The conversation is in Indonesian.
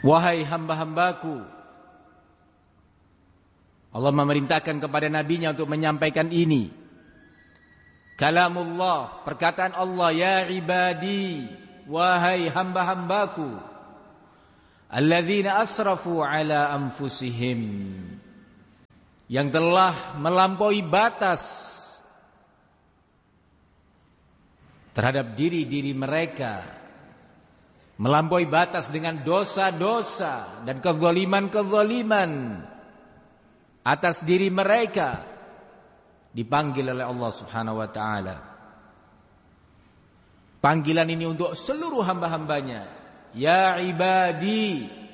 Wahai hamba-hambaku. Allah memerintahkan kepada nabinya untuk menyampaikan ini. Kalamullah, perkataan Allah, ya ibadi, wahai hamba-hambaku, alladzina asrafu ala anfusihim, yang telah melampaui batas terhadap diri-diri mereka, melampaui batas dengan dosa-dosa dan kezaliman-kezaliman atas diri mereka, dipanggil oleh Allah Subhanahu wa taala. Panggilan ini untuk seluruh hamba-hambanya. Ya ibadi,